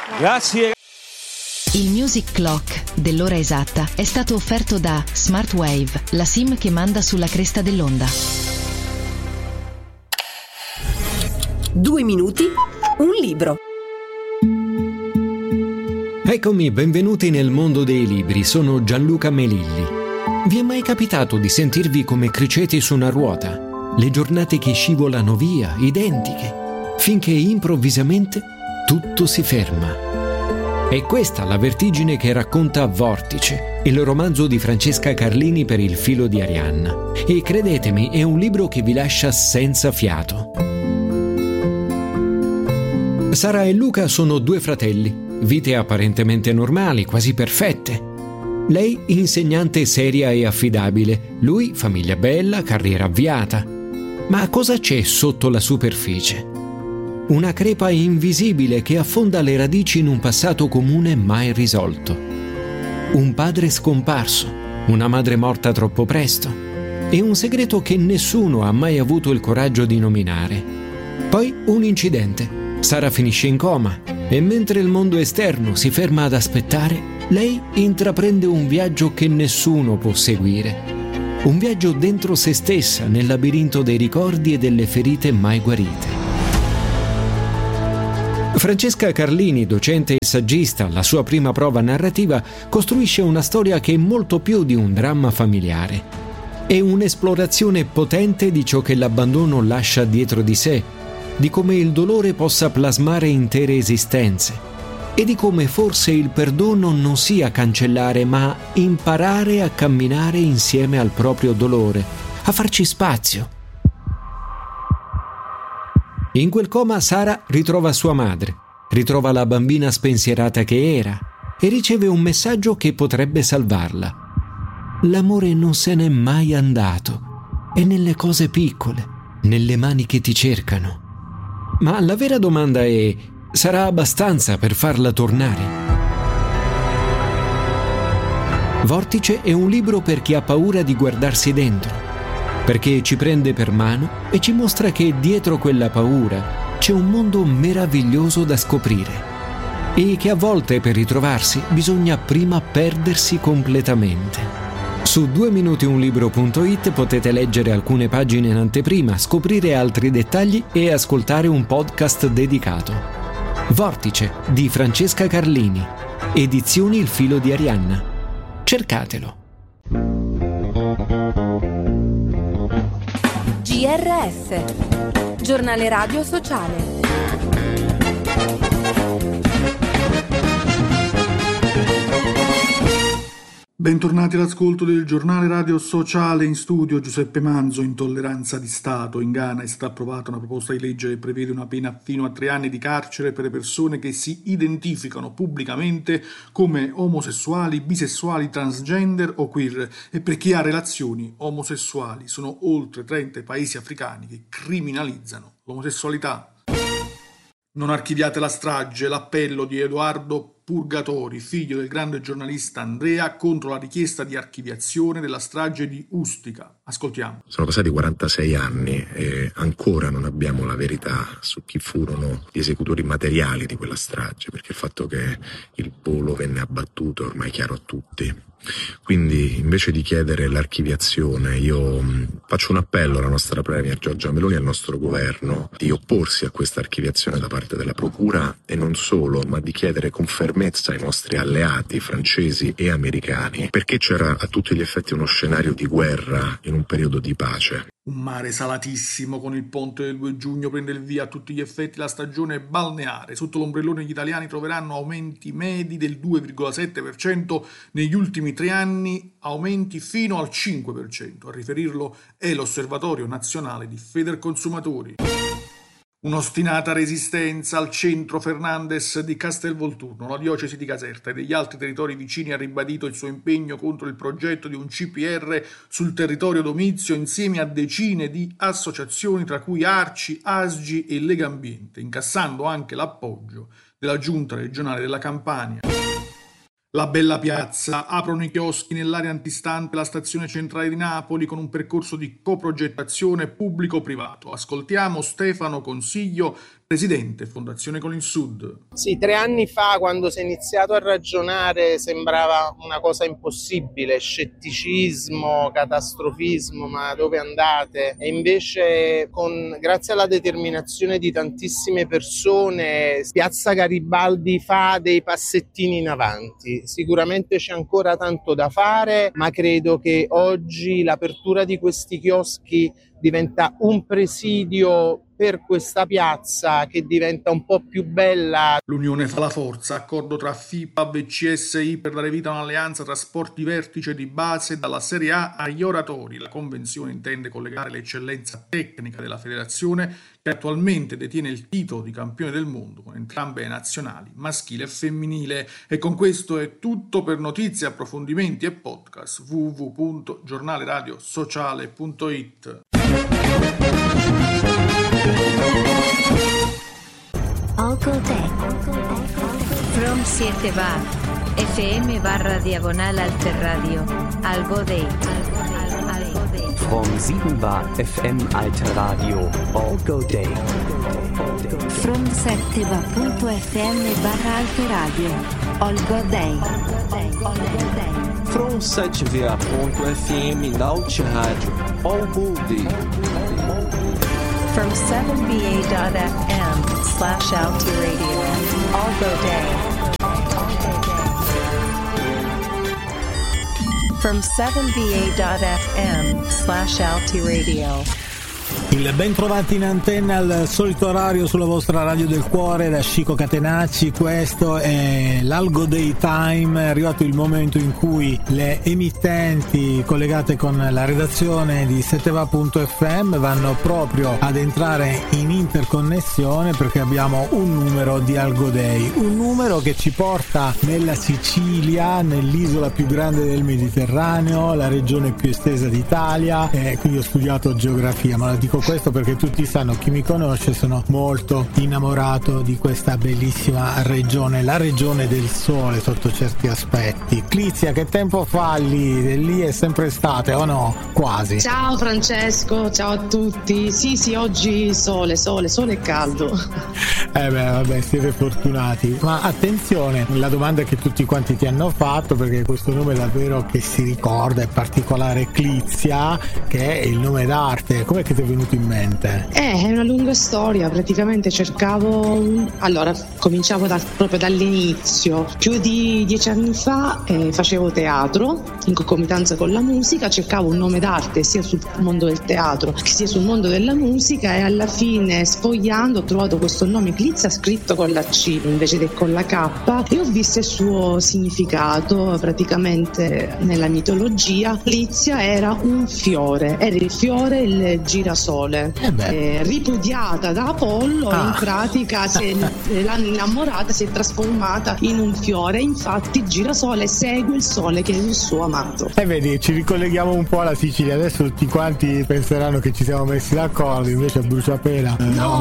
Grazie. Il Music Clock dell'ora esatta è stato offerto da Smartwave, la SIM che manda sulla cresta dell'onda. 2 minuti, un libro. Eccomi, benvenuti nel mondo dei libri, sono Gianluca Melilli. Vi è mai capitato di sentirvi come criceti su una ruota? Le giornate che scivolano via, identiche, finché improvvisamente tutto si ferma. È questa la vertigine che racconta Vortice, il romanzo di Francesca Carlini per Il filo di Arianna. E credetemi, è un libro che vi lascia senza fiato. Sara e Luca sono 2 fratelli, vite apparentemente normali, quasi perfette. Lei insegnante seria e affidabile, lui famiglia bella, carriera avviata. Ma cosa c'è sotto la superficie? Una crepa invisibile che affonda le radici in un passato comune mai risolto. Un padre scomparso, una madre morta troppo presto e un segreto che nessuno ha mai avuto il coraggio di nominare. Poi un incidente. Sara finisce in coma e mentre il mondo esterno si ferma ad aspettare, lei intraprende un viaggio che nessuno può seguire. Un viaggio dentro se stessa nel labirinto dei ricordi e delle ferite mai guarite. Francesca Carlini, docente e saggista, alla sua prima prova narrativa, costruisce una storia che è molto più di un dramma familiare. È un'esplorazione potente di ciò che l'abbandono lascia dietro di sé, di come il dolore possa plasmare intere esistenze e di come forse il perdono non sia cancellare, ma imparare a camminare insieme al proprio dolore, a farci spazio. In quel coma Sara ritrova sua madre, ritrova la bambina spensierata che era e riceve un messaggio che potrebbe salvarla. L'amore non se n'è mai andato, è nelle cose piccole, nelle mani che ti cercano. Ma la vera domanda è: sarà abbastanza per farla tornare? Vortice è un libro per chi ha paura di guardarsi dentro, perché ci prende per mano e ci mostra che dietro quella paura c'è un mondo meraviglioso da scoprire e che a volte per ritrovarsi bisogna prima perdersi completamente. Su 2minutiunlibro.it potete leggere alcune pagine in anteprima, scoprire altri dettagli e ascoltare un podcast dedicato. Vortice di Francesca Carlini, edizioni Il filo di Arianna. Cercatelo. GRS, giornale radio sociale. Bentornati all'ascolto del giornale radio sociale. In studio Giuseppe Manzo. Intolleranza di Stato. In Ghana è stata approvata una proposta di legge che prevede una pena fino a 3 anni di carcere per le persone che si identificano pubblicamente come omosessuali, bisessuali, transgender o queer e per chi ha relazioni omosessuali. Sono oltre 30 i paesi africani che criminalizzano l'omosessualità. Non archiviate la strage, l'appello di Edoardo Purgatori, figlio del grande giornalista Andrea, contro la richiesta di archiviazione della strage di Ustica. Ascoltiamo. Sono passati 46 anni e ancora non abbiamo la verità su chi furono gli esecutori materiali di quella strage, perché il fatto che il polo venne abbattuto è ormai chiaro a tutti. Quindi invece di chiedere l'archiviazione io faccio un appello alla nostra premier Giorgia Meloni e al nostro governo di opporsi a questa archiviazione da parte della procura e non solo, ma di chiedere con fermezza ai nostri alleati francesi e americani, perché c'era a tutti gli effetti uno scenario di guerra in un periodo di pace. Un mare salatissimo. Con il ponte del 2 giugno prende il via a tutti gli effetti la stagione balneare. Sotto l'ombrellone gli italiani troveranno aumenti medi del 2,7% negli ultimi 3 anni, aumenti fino al 5%. A riferirlo è l'Osservatorio Nazionale di Federconsumatori. Un'ostinata resistenza al centro Fernandes di Castelvolturno. La diocesi di Caserta e degli altri territori vicini ha ribadito il suo impegno contro il progetto di un CPR sul territorio domizio insieme a decine di associazioni tra cui ARCI, ASGI e Legambiente, incassando anche l'appoggio della Giunta regionale della Campania. La Bella Piazza, aprono i chioschi nell'area antistante la stazione centrale di Napoli con un percorso di coprogettazione pubblico-privato. Ascoltiamo Stefano Consiglio, presidente Fondazione con il Sud. Sì, 3 anni fa, quando si è iniziato a ragionare, sembrava una cosa impossibile, scetticismo, catastrofismo, ma dove andate? E invece, grazie alla determinazione di tantissime persone, Piazza Garibaldi fa dei passettini in avanti. Sicuramente c'è ancora tanto da fare, ma credo che oggi l'apertura di questi chioschi diventa un presidio per questa piazza che diventa un po' più bella. L'unione fa la forza, accordo tra FIPAB e CSI per dare vita a un'alleanza tra sport di vertice di base dalla Serie A agli oratori. La convenzione intende collegare l'eccellenza tecnica della federazione che attualmente detiene il titolo di campione del mondo con entrambe le nazionali, maschile e femminile. E con questo è tutto. Per notizie, approfondimenti e podcast www.giornaleradiosociale.it. Algo Day. From 7 bar. FM/Diagonal-Alterradio. Algo Day. From 7 bar FM Alterradio. Algo Day. From 7va.fm/Alterradio. Algo Day. From 7va.fm Alterradio. Algo Day. From 7va.fm/Alterradio. Algo Day. From 7va.fm/Alterradio. Il ben trovati in antenna al solito orario sulla vostra radio del cuore da Chico Catenacci. Questo è l'Algo Day Time. È arrivato il momento in cui le emittenti collegate con la redazione di 7va.fm vanno proprio ad entrare in interconnessione, perché abbiamo un numero di Algo Day, un numero che ci porta nella Sicilia, nell'isola più grande del Mediterraneo, la regione più estesa d'Italia. Quindi ho studiato geografia, ma dico questo perché tutti sanno, chi mi conosce, sono molto innamorato di questa bellissima regione, la regione del sole sotto certi aspetti. Clizia, che tempo fa lì? Lì è sempre estate o no? Quasi. Ciao Francesco, ciao a tutti. Sì, oggi sole e caldo. Vabbè, siete fortunati. Ma attenzione, la domanda che tutti quanti ti hanno fatto, perché questo nome davvero che si ricorda è particolare, Clizia, che è il nome d'arte. Com'è che ti è venuto in mente? È una lunga storia, praticamente cominciavo proprio dall'inizio. Più di 10 anni fa facevo teatro in concomitanza con la musica, cercavo un nome d'arte sia sul mondo del teatro che sia sul mondo della musica, e alla fine, sfogliando, ho trovato questo nome Clizia scritto con la C invece che con la K, e ho visto il suo significato. Praticamente nella mitologia Clizia era un fiore, era il fiore, il girasole, ripudiata da Apollo. In pratica l'hanno innamorata, si è trasformata in un fiore, infatti il girasole segue il sole che è il suo amato. E vedi, ci ricolleghiamo un po' alla Sicilia. Adesso tutti quanti penseranno che ci siamo messi d'accordo, invece a bruciapelo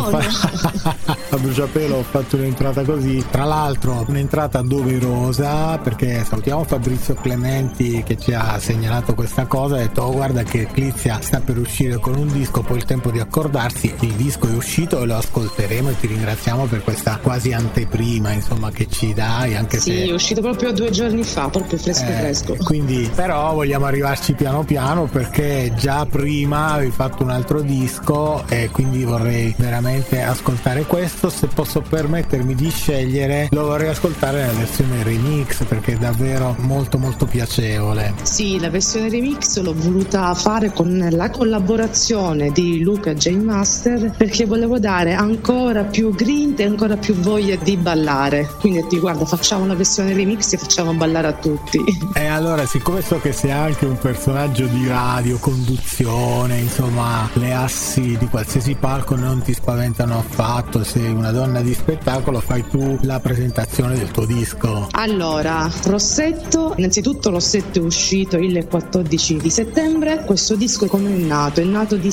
a bruciapelo ho fatto un'entrata così, tra l'altro un'entrata doverosa, perché salutiamo Fabrizio Clementi che ci ha segnalato questa cosa, ha detto guarda che Clizia sta per uscire con un disco, poi il tempo di accordarsi, il disco è uscito e lo ascolteremo, e ti ringraziamo per questa quasi anteprima, insomma, che ci dai, anche se è uscito proprio 2 giorni fa, proprio fresco. Quindi però vogliamo arrivarci piano piano, perché già prima avevi fatto un altro disco e quindi vorrei veramente ascoltare questo. Se posso permettermi di scegliere, lo vorrei ascoltare nella versione remix, perché è davvero molto molto piacevole. Sì, la versione remix l'ho voluta fare con la collaborazione di Luca J Master, perché volevo dare ancora più grinta e ancora più voglia di ballare. Quindi ti guarda, facciamo una versione remix e facciamo ballare a tutti. E allora, siccome so che sei anche un personaggio di radio, conduzione, insomma, le assi di qualsiasi palco non ti spaventano affatto, sei una donna di spettacolo, fai tu la presentazione del tuo disco. Allora, Rossetto, innanzitutto Rossetto è uscito il 14 di settembre. Questo disco come è nato? È nato di sera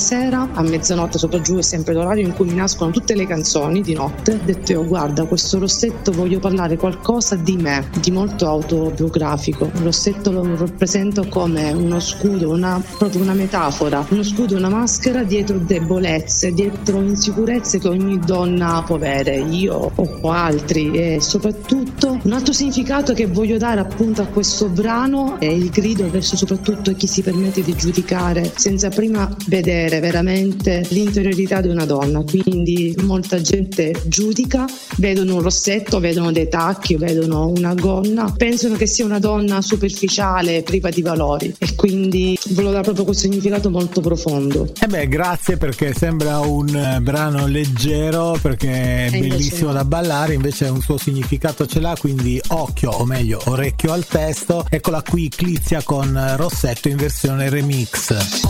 sera a mezzanotte, sopra giù è sempre l'orario in cui mi nascono tutte le canzoni di notte. Ho detto io, guarda, questo rossetto voglio parlare qualcosa di me, di molto autobiografico. Il rossetto lo rappresento come uno scudo, proprio una metafora, uno scudo, una maschera dietro debolezze, dietro insicurezze che ogni donna può avere, io o altri, e soprattutto un altro significato che voglio dare appunto a questo brano è il grido verso soprattutto chi si permette di giudicare senza prima vedere veramente l'interiorità di una donna. Quindi molta gente giudica, vedono un rossetto, vedono dei tacchi, vedono una gonna, pensano che sia una donna superficiale, priva di valori, e quindi volevo dare proprio questo significato molto profondo. Grazie, perché sembra un brano leggero, perché è bellissimo da ballare, invece un suo significato ce l'ha, quindi occhio, o meglio orecchio al testo. Eccola qui Clizia con Rossetto in versione remix.